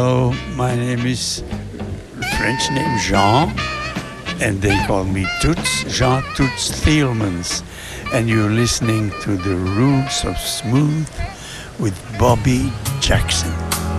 Hello, my name is French name Jean, and they call me Toots, Jean Toots Thielmans. And you're listening to The Roots of Smooth with Bobby Jackson.